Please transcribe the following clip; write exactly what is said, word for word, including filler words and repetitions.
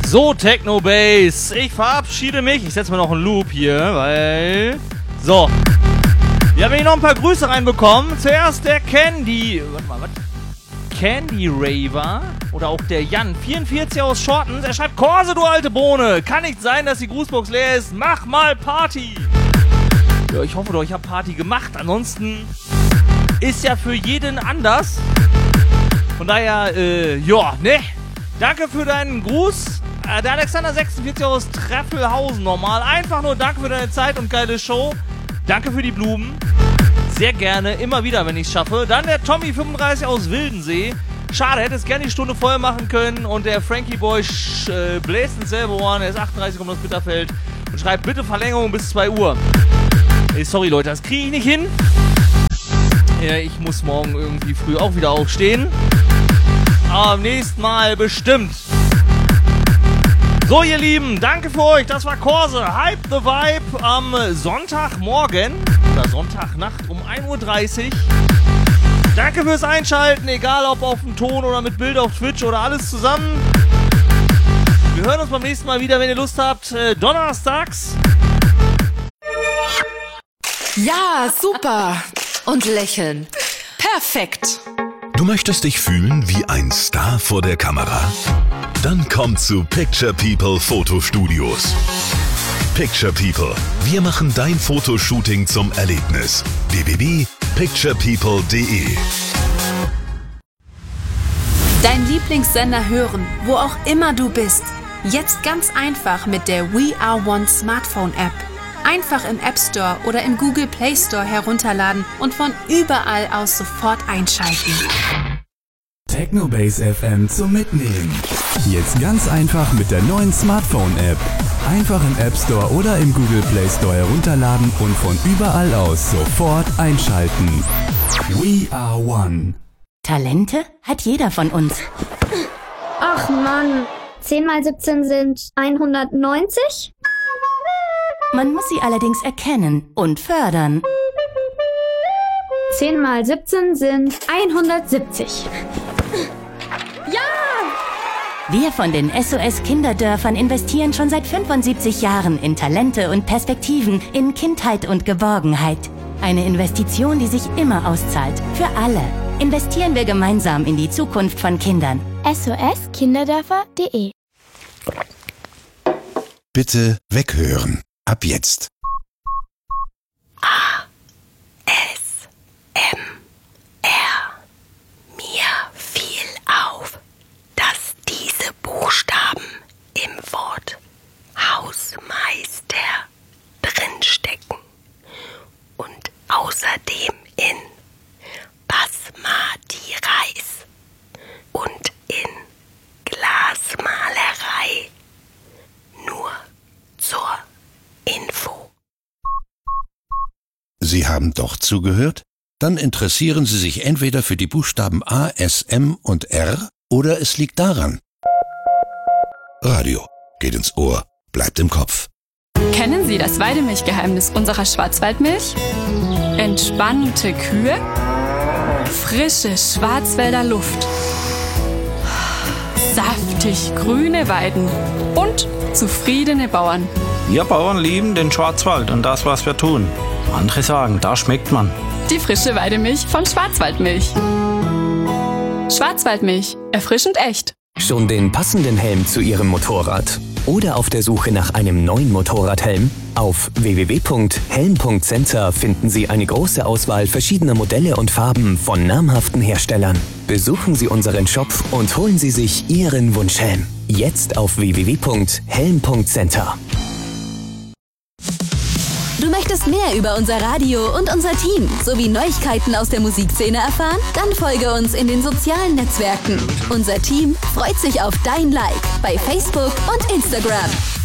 So, Technobase, ich verabschiede mich. Ich setze mal noch einen Loop hier, weil... So. Wir haben hier noch ein paar Grüße reinbekommen. Zuerst der Candy... Warte mal, was? Candy Raver. Oder auch der Jan, vierundvierzig aus Shortens. Er schreibt, Korse, du alte Bohne. Kann nicht sein, dass die Grußbox leer ist. Mach mal Party. Ja, ich hoffe doch, ich habe Party gemacht. Ansonsten ist ja für jeden anders. Von daher, äh, ja, ne? Danke für deinen Gruß. Äh, der Alexander sechsundvierzig aus Treffelhausen nochmal. Einfach nur danke für deine Zeit und geile Show. Danke für die Blumen. Sehr gerne, immer wieder, wenn ich es schaffe. Dann der Tommy fünfunddreißig aus Wildensee. Schade, hätte es gerne die Stunde voll machen können. Und der Frankie Boy äh, bläst ins selbe Ohr. Er ist achtunddreißig, kommt aus Bitterfeld. Und schreibt, bitte Verlängerung bis zwei Uhr. Ey, sorry Leute, das kriege ich nicht hin. Ja, ich muss morgen irgendwie früh auch wieder aufstehen. Aber am nächsten Mal bestimmt. So, ihr Lieben, danke für euch. Das war Korse. Hype the Vibe am Sonntagmorgen oder Sonntagnacht um ein Uhr dreißig. Danke fürs Einschalten, egal ob auf dem Ton oder mit Bild auf Twitch oder alles zusammen. Wir hören uns beim nächsten Mal wieder, wenn ihr Lust habt. Äh, donnerstags. Ja, super. Und lächeln. Perfekt. Du möchtest dich fühlen wie ein Star vor der Kamera? Dann komm zu Picture People Fotostudios. Picture People. Wir machen dein Fotoshooting zum Erlebnis. w w w punkt picture people punkt d e Dein Lieblingssender hören, wo auch immer du bist. Jetzt ganz einfach mit der We Are One Smartphone App. Einfach im App Store oder im Google Play Store herunterladen und von überall aus sofort einschalten. Technobase F M zum Mitnehmen. Jetzt ganz einfach mit der neuen Smartphone-App. Einfach im App Store oder im Google Play Store herunterladen und von überall aus sofort einschalten. We are one. Talente hat jeder von uns. Ach Mann, zehn mal siebzehn sind hundertneunzig? Man muss sie allerdings erkennen und fördern. zehn mal siebzehn sind hundertsiebzig. Ja! Wir von den S O S Kinderdörfern investieren schon seit fünfundsiebzig Jahren in Talente und Perspektiven, in Kindheit und Geborgenheit. Eine Investition, die sich immer auszahlt. Für alle. Investieren wir gemeinsam in die Zukunft von Kindern. S O S Kinderdörfer punkt de Bitte weghören. Ab jetzt. A. S. M. R. Mir fiel auf, dass diese Buchstaben im Wort Hausmeister drinstecken und außerdem in Basmati Reis und in Glasmalerei. Nur zur Info. Sie haben doch zugehört? Dann interessieren Sie sich entweder für die Buchstaben A, S, M und R oder es liegt daran. Radio geht ins Ohr, bleibt im Kopf. Kennen Sie das Weidemilchgeheimnis unserer Schwarzwaldmilch? Entspannte Kühe, frische Schwarzwälder Luft, saftig grüne Weiden und zufriedene Bauern. Wir Bauern lieben den Schwarzwald und das, was wir tun. Andere sagen, da schmeckt man. Die frische Weidemilch von Schwarzwaldmilch. Schwarzwaldmilch, erfrischend echt. Schon den passenden Helm zu Ihrem Motorrad? Oder auf der Suche nach einem neuen Motorradhelm? Auf w w w punkt helm punkt center finden Sie eine große Auswahl verschiedener Modelle und Farben von namhaften Herstellern. Besuchen Sie unseren Shop und holen Sie sich Ihren Wunschhelm. Jetzt auf w w w punkt helm punkt center. Du möchtest mehr über unser Radio und unser Team sowie Neuigkeiten aus der Musikszene erfahren? Dann folge uns in den sozialen Netzwerken. Unser Team freut sich auf dein Like bei Facebook und Instagram.